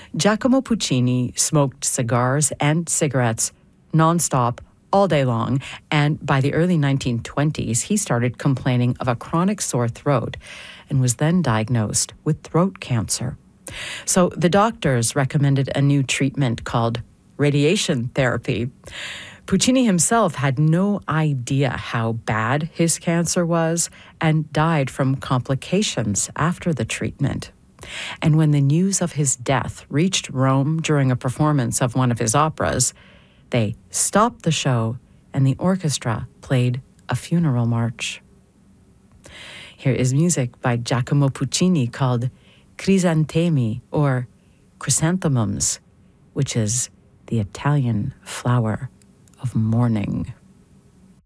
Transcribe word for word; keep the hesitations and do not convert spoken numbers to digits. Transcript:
Giacomo Puccini smoked cigars and cigarettes nonstop all day long, and by the early nineteen twenties, he started complaining of a chronic sore throat and was then diagnosed with throat cancer. So the doctors recommended a new treatment called radiation therapy. Puccini himself had no idea how bad his cancer was and died from complications after the treatment. And when the news of his death reached Rome during a performance of one of his operas, they stopped the show and the orchestra played a funeral march. Here is music by Giacomo Puccini called Crisantemi, or chrysanthemums, which is the Italian flower of mourning.